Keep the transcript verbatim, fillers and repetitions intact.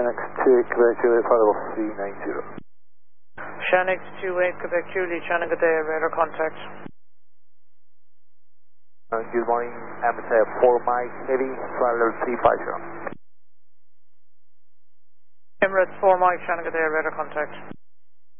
Shanix two eight Quebec Juliet, flight level three nine zero. Shanix two eight Quebec Juliet, Chanagaday, radar contact. Uh, good morning, Amateur four Mike Heavy, flight level three five zero. Emirates four Mike, Chanagaday, radar contact.